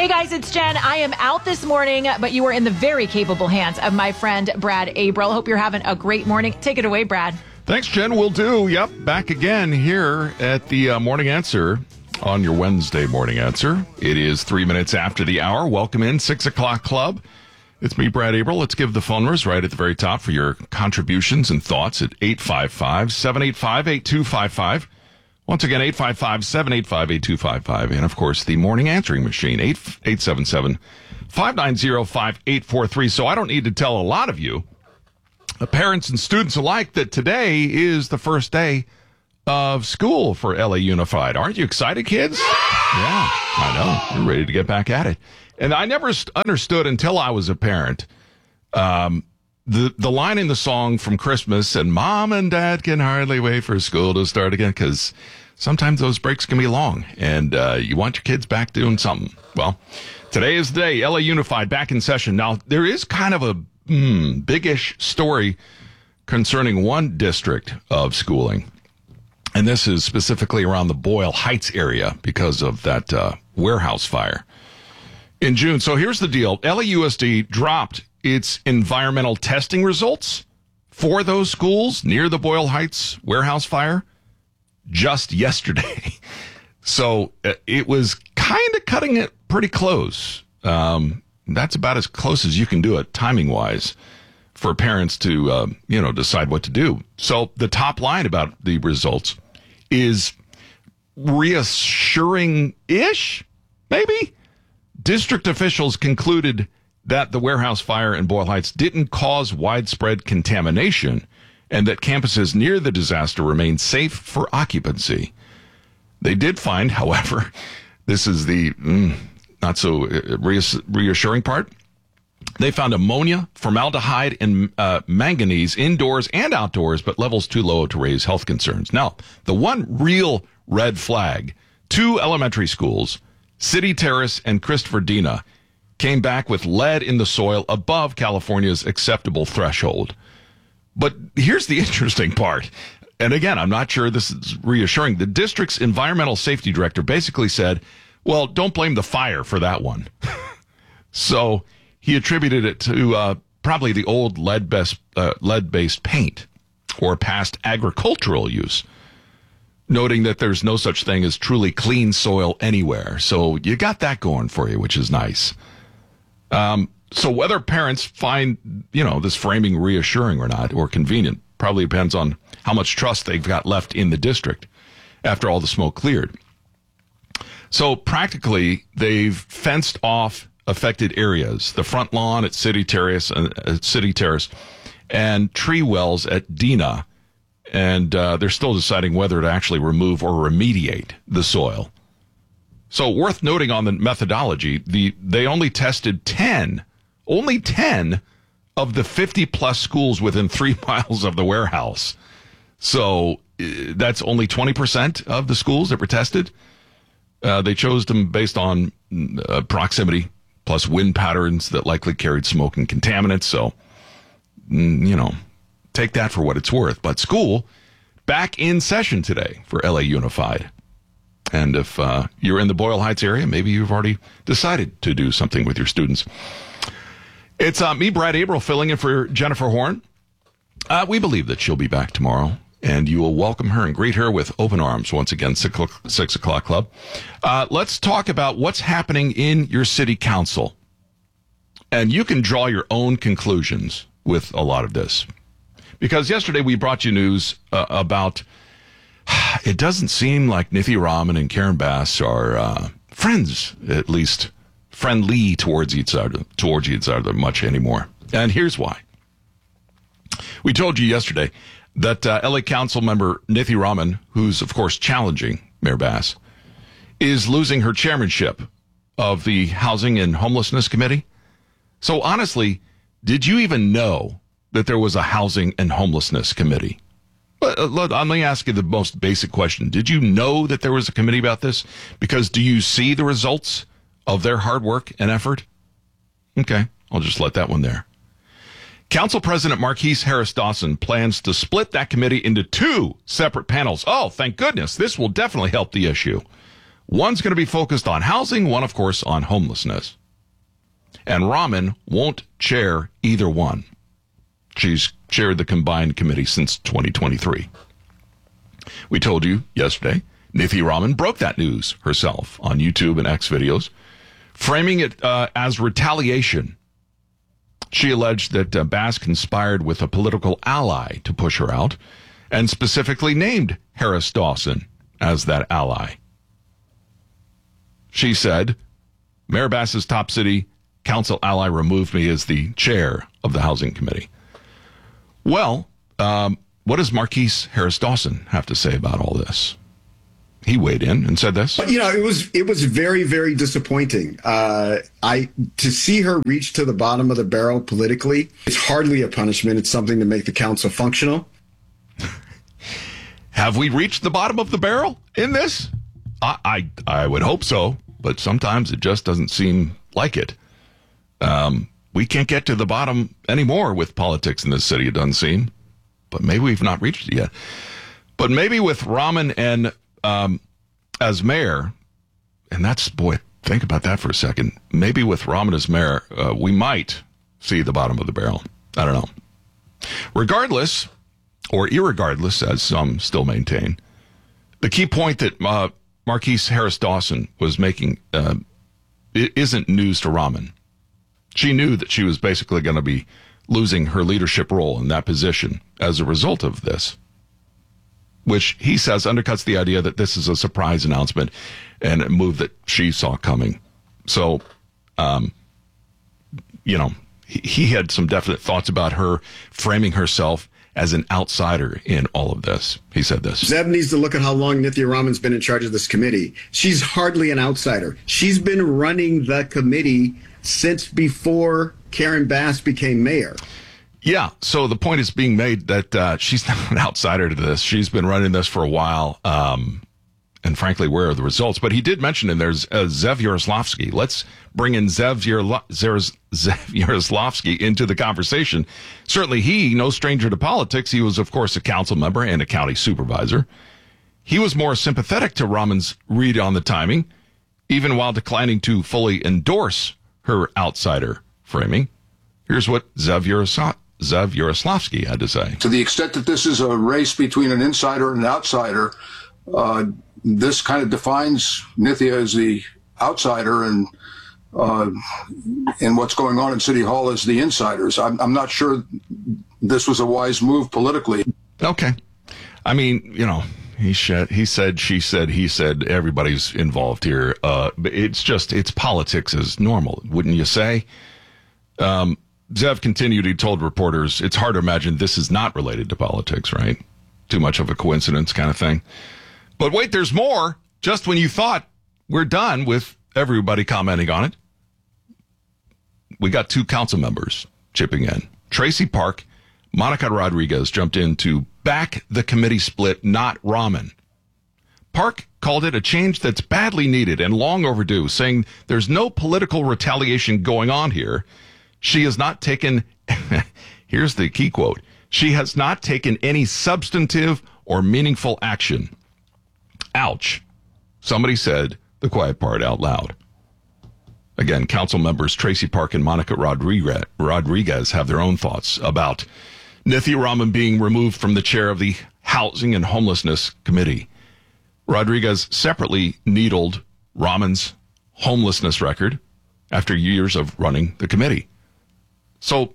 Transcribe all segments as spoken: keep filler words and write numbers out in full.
Hey guys, it's Jen. I am out this morning, but you are in the very capable hands of my friend Brad Abril. Hope you're having a great morning. Take it away, Brad. Thanks, Jen. Will do. Yep. Back again here at the uh, Morning Answer on your Wednesday Morning Answer. It is three minutes after the hour. Welcome in, six o'clock club. It's me, Brad Abril. Let's give the phone numbers right at the very top for your contributions and thoughts at eight five five, seven eight five, eight two five five. Once again, eight five five, seven eight five, eight two five five. And, of course, the morning answering machine, eight seven seven, five nine zero, five eight four three. So I don't need to tell a lot of you, uh, parents and students alike, that today is the first day of school for L A Unified. Aren't you excited, kids? Yeah, I know. You're ready to get back at it. And I never understood until I was a parent um, the the line in the song from Christmas, and Mom and Dad can hardly wait for school to start again, because sometimes those breaks can be long, and uh, you want your kids back doing something. Well, today is the day. L A Unified back in session. Now, there is kind of a mm, big-ish story concerning one district of schooling, and this is specifically around the Boyle Heights area because of that uh, warehouse fire in June. So here's the deal. L A U S D dropped its environmental testing results for those schools near the Boyle Heights warehouse fire just yesterday. So uh, it was kind of cutting it pretty close. Um, that's about as close as you can do it timing-wise for parents to, uh, you know, decide what to do. So the top line about the results is reassuring-ish, maybe? District officials concluded that the warehouse fire in Boyle Heights didn't cause widespread contamination and that campuses near the disaster remain safe for occupancy. They did find, however, this is the mm, not so reassuring part, they found ammonia, formaldehyde, and uh, manganese indoors and outdoors, but levels too low to raise health concerns. Now, the one real red flag, two elementary schools, City Terrace and Christopher Dena, came back with lead in the soil above California's acceptable threshold. But here's the interesting part. And again, I'm not sure this is reassuring. The district's environmental safety director basically said, well, don't blame the fire for that one. So he attributed it to uh, probably the old lead-based, uh, lead-based paint or past agricultural use, noting that there's no such thing as truly clean soil anywhere. So you got that going for you, which is nice. Um, so whether parents find, you know, this framing reassuring or not, or convenient, probably depends on how much trust they've got left in the district after all the smoke cleared. So practically, they've fenced off affected areas, the front lawn at City Terrace, uh, at City Terrace, and tree wells at Dena, and uh, they're still deciding whether to actually remove or remediate the soil. So worth noting on the methodology, the they only tested ten, only ten of the fifty-plus schools within three miles of the warehouse. So uh, that's only twenty percent of the schools that were tested. Uh, they chose them based on uh, proximity, plus wind patterns that likely carried smoke and contaminants. So, mm, you know, take that for what it's worth. But school back in session today for L A Unified. And if uh, you're in the Boyle Heights area, maybe you've already decided to do something with your students. It's uh, me, Brad Abril, filling in for Jennifer Horn. Uh, we believe that she'll be back tomorrow, and you will welcome her and greet her with open arms. Once again, six o'clock, six o'clock club. Uh, let's talk about what's happening in your city council. And you can draw your own conclusions with a lot of this. Because yesterday we brought you news uh, about... It doesn't seem like Nithi Raman and Karen Bass are uh, friends, at least friendly towards each other, towards each other much anymore. And here's why. We told you yesterday that uh, L A Council member Nithi Raman, who's, of course, challenging Mayor Bass, is losing her chairmanship of the Housing and Homelessness Committee. So honestly, did you even know that there was a Housing and Homelessness Committee? Let me ask you the most basic question. Did you know that there was a committee about this? Because do you see the results of their hard work and effort? Okay, I'll just let that one there. Council President Marquise Harris Dawson plans to split that committee into two separate panels. Oh, thank goodness. This will definitely help the issue. One's going to be focused on housing, one, of course, on homelessness. And Rahman won't chair either one. She's chaired the combined committee since twenty twenty-three. We told you yesterday, Nithi Rahman broke that news herself on YouTube and X videos, framing it uh, as retaliation. She alleged that uh, Bass conspired with a political ally to push her out, and specifically named Harris Dawson as that ally. She said, Mayor Bass's top city council ally removed me as the chair of the housing committee. Well, um, what does Marquise Harris Dawson have to say about all this? He weighed in and said this. You know, it was it was very, very disappointing. Uh, I to see her reach to the bottom of the barrel politically, it's hardly a punishment. It's something to make the council functional. Have we reached the bottom of the barrel in this? I, I I would hope so, but sometimes it just doesn't seem like it. Um, we can't get to the bottom anymore with politics in this city, it doesn't seem. But maybe we've not reached it yet. But maybe with Rahman and um, as mayor, and that's, boy, think about that for a second. Maybe with Rahman as mayor, uh, we might see the bottom of the barrel. I don't know. Regardless, or irregardless, as some still maintain, the key point that uh, Marquise Harris Dawson was making uh, it isn't news to Rahman. She knew that she was basically going to be losing her leadership role in that position as a result of this, which he says undercuts the idea that this is a surprise announcement and a move that she saw coming. So, um, you know, he, he had some definite thoughts about her framing herself as an outsider in all of this. He said this. Zev needs to look at how long Nithi Rahman's been in charge of this committee. She's hardly an outsider. She's been running the committee since before Karen Bass became mayor. Yeah, so the point is being made that uh, she's not an outsider to this. She's been running this for a while, um, and frankly, where are the results? But he did mention in there's uh, Zev Yaroslavsky. Let's bring in Zev, Yarlo- Zev Yaroslavsky into the conversation. Certainly he, no stranger to politics, he was, of course, a council member and a county supervisor. He was more sympathetic to Rahman's read on the timing, even while declining to fully endorse her outsider framing. Here's what Zev Yaroslavsky Zev Yaroslavsky had to say. To the extent that this is a race between an insider and an outsider, uh, this kind of defines Nithya as the outsider and uh, and what's going on in City Hall as the insiders. I'm, I'm not sure this was a wise move politically. Okay. I mean, you know, he said, he said, she said, he said, everybody's involved here. Uh, it's just, it's politics as normal, wouldn't you say? Um, Zev continued, he told reporters, it's hard to imagine this is not related to politics, right? Too much of a coincidence kind of thing. But wait, there's more. Just when you thought we're done with everybody commenting on it, we got two council members chipping in. Tracy Park, Monica Rodriguez jumped in to back the committee split, not Rahman. Park called it a change that's badly needed and long overdue, saying there's no political retaliation going on here. She has not taken, here's the key quote, she has not taken any substantive or meaningful action. Ouch. Somebody said the quiet part out loud. Again, council members Tracy Park and Monica Rodriguez, Rodriguez have their own thoughts about Nithi Rahman being removed from the chair of the Housing and Homelessness Committee. Rodriguez separately needled Rahman's homelessness record after years of running the committee. So,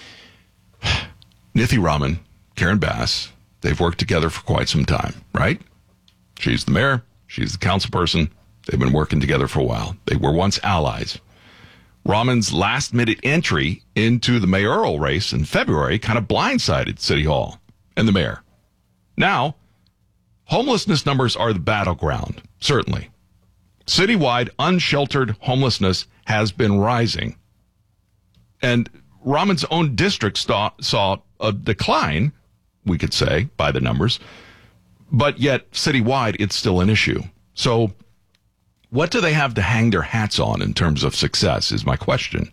Nithi Rahman, Karen Bass, they've worked together for quite some time, right? She's the mayor. She's the council person. They've been working together for a while. They were once allies. Rahman's last-minute entry into the mayoral race in February kind of blindsided City Hall and the mayor. Now, homelessness numbers are the battleground, certainly. Citywide unsheltered homelessness has been rising. And Rahman's own district saw, saw a decline, we could say, by the numbers. But yet, citywide, it's still an issue. So, what do they have to hang their hats on in terms of success is my question.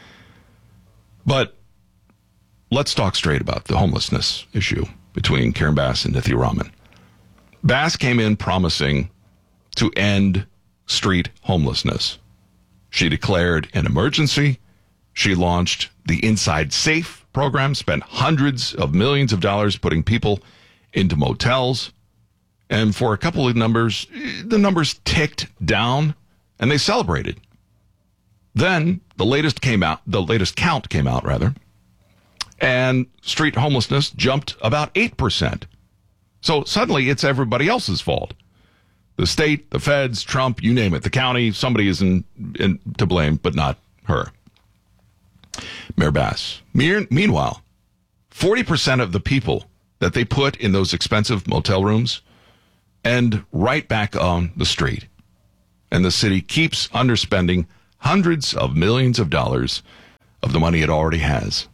But let's talk straight about the homelessness issue between Karen Bass and Nithi Rahman. Bass came in promising to end street homelessness. She declared an emergency. She launched the Inside Safe program, spent hundreds of millions of dollars putting people into motels. And for a couple of numbers, the numbers ticked down, and they celebrated. Then the latest came out, the latest count came out, rather, and street homelessness jumped about eight percent. So suddenly it's everybody else's fault. The state, the feds, Trump, you name it, the county, somebody is in, in, to blame, but not her. Mayor Bass. Meanwhile, forty percent of the people that they put in those expensive motel rooms end right back on the street. And the city keeps underspending hundreds of millions of dollars of the money it already has.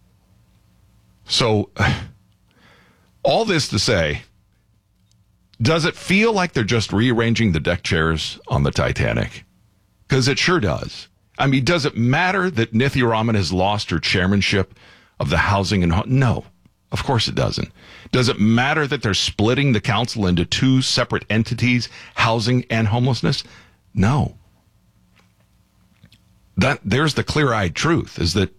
So, all this to say, does it feel like they're just rearranging the deck chairs on the Titanic? Because it sure does. I mean, does it matter that Nithya Raman has lost her chairmanship of the Housing and Home? No, of course it doesn't. Does it matter that they're splitting the council into two separate entities, housing and homelessness? No. That there's the clear-eyed truth, is that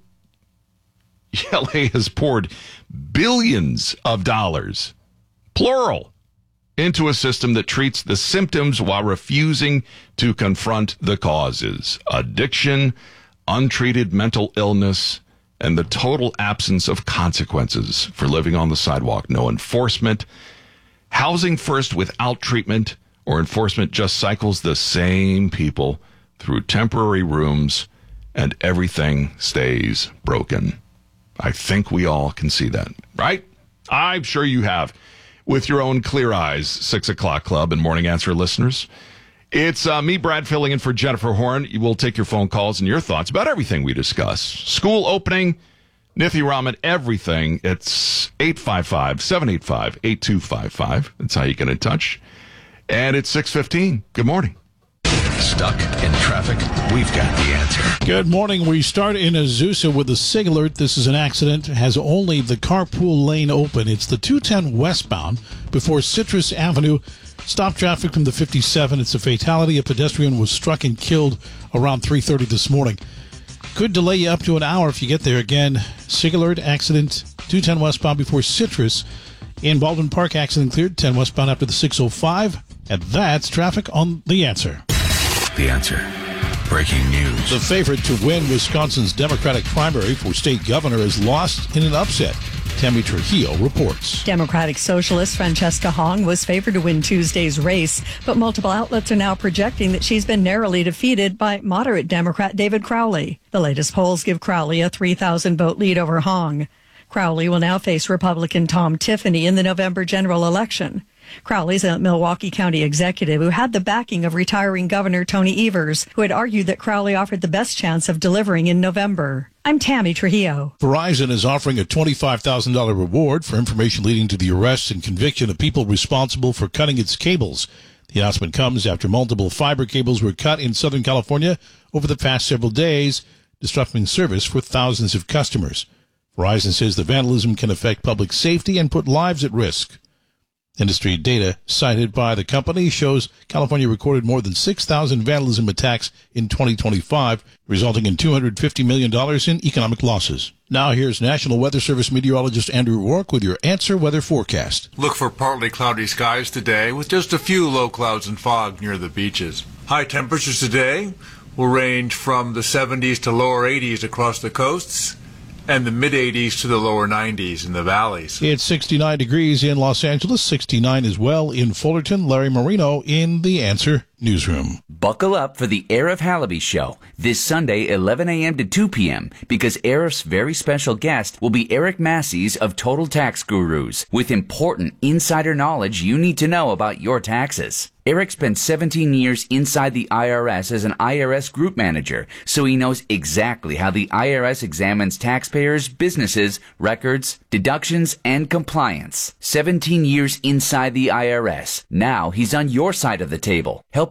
L A has poured billions of dollars, plural, into a system that treats the symptoms while refusing to confront the causes. Addiction, untreated mental illness, and the total absence of consequences for living on the sidewalk. No enforcement. Housing first without treatment or enforcement just cycles the same people through temporary rooms, and everything stays broken. I think we all can see that, right? I'm sure you have. With your own clear eyes, six o'clock Club and Morning Answer listeners. It's uh, me, Brad, filling in for Jennifer Horn. We'll take your phone calls and your thoughts about everything we discuss. School opening, Nithya Raman, everything. It's eight five five, seven eight five, eight two five five. That's how you get in touch. And it's six fifteen. Good morning. Stuck in traffic? We've got the answer. Good morning. We start in Azusa with a SIG alert. This is an accident. It has only the carpool lane open. It's the two ten westbound before Citrus Avenue. Stop traffic from the fifty-seven. It's a fatality. A pedestrian was struck and killed around three thirty this morning. Could delay you up to an hour if you get there. Again, SIG alert, accident, two ten westbound before Citrus. In Baldwin Park, accident cleared, ten westbound after the six oh five. And that's traffic on The Answer. The Answer. Breaking news. The favorite to win Wisconsin's Democratic primary for state governor is lost in an upset. Tammy Trujillo reports. Democratic Socialist Francesca Hong was favored to win Tuesday's race, but multiple outlets are now projecting that she's been narrowly defeated by moderate Democrat David Crowley. The latest polls give Crowley a three thousand vote lead over Hong. Crowley will now face Republican Tom Tiffany in the November general election. Crowley's a Milwaukee County executive who had the backing of retiring Governor Tony Evers, who had argued that Crowley offered the best chance of delivering in November. I'm Tammy Trujillo. Verizon is offering a twenty-five thousand dollars reward for information leading to the arrest and conviction of people responsible for cutting its cables. The announcement comes after multiple fiber cables were cut in Southern California over the past several days, disrupting service for thousands of customers. Verizon says the vandalism can affect public safety and put lives at risk. Industry data cited by the company shows California recorded more than six thousand vandalism attacks in twenty twenty-five, resulting in two hundred fifty million dollars in economic losses. Now here's National Weather Service meteorologist Andrew Rourke with your Answer Weather forecast. Look for partly cloudy skies today with just a few low clouds and fog near the beaches. High temperatures today will range from the seventies to lower eighties across the coasts, and the mid-eighties to the lower nineties in the valleys. It's sixty-nine degrees in Los Angeles, sixty-nine as well in Fullerton. Larry Marino in The Answer Newsroom. Buckle up for the Arif Halaby Show this Sunday, eleven a.m. to two p.m., because Arif's very special guest will be Eric Massey's of Total Tax Gurus, with important insider knowledge you need to know about your taxes. Eric spent seventeen years inside the I R S as an I R S group manager, so he knows exactly how the I R S examines taxpayers, businesses, records, deductions, and compliance. seventeen years inside the I R S. Now he's on your side of the table, helping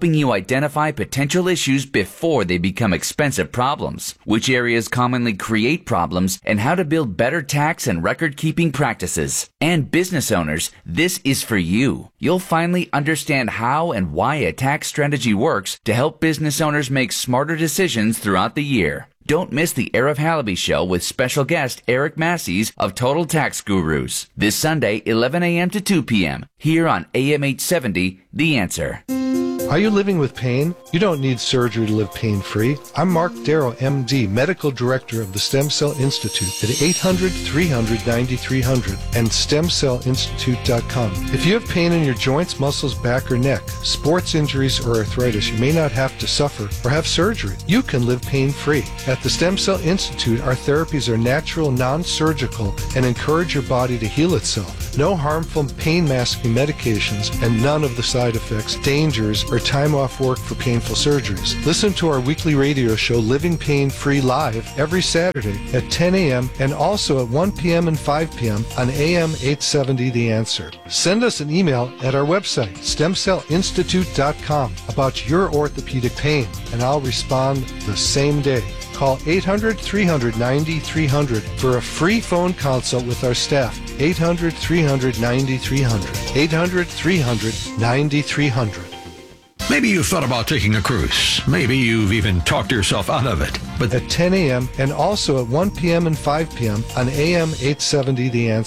helping you identify potential issues before they become expensive problems, which areas commonly create problems, and how to build better tax and record-keeping practices. And business owners, this is for you. You'll finally understand how and why a tax strategy works to help business owners make smarter decisions throughout the year. Don't miss the Arif Halaby Show with special guest Eric Massey's of Total Tax Gurus. This Sunday, eleven a.m. to two p.m. here on A M eight seventy, The Answer. Are you living with pain? You don't need surgery to live pain-free. I'm Mark Darrow, M D, Medical Director of the Stem Cell Institute at eight hundred, three hundred, ninety-three hundred and stem cell institute dot com. If you have pain in your joints, muscles, back, or neck, sports injuries, or arthritis, you may not have to suffer or have surgery. You can live pain-free. At the Stem Cell Institute, our therapies are natural, non-surgical, and encourage your body to heal itself. No harmful pain-masking medications and none of the side effects, dangers, or time off work for painful surgeries. Listen to our weekly radio show, Living Pain Free Live, every Saturday at ten a.m. and also at one p.m. and five p.m. on A M eight seventy The Answer. Send us an email at our website, stem cell institute dot com, about your orthopedic pain, and I'll respond the same day. Call eight hundred, three hundred, ninety-three hundred for a free phone consult with our staff. eight hundred, three hundred, ninety-three hundred. eight hundred, three hundred, ninety-three hundred. Maybe you've thought about taking a cruise. Maybe you've even talked yourself out of it. But at ten a.m. and also at one p.m. and five p.m. on A M eight seventy The Answer.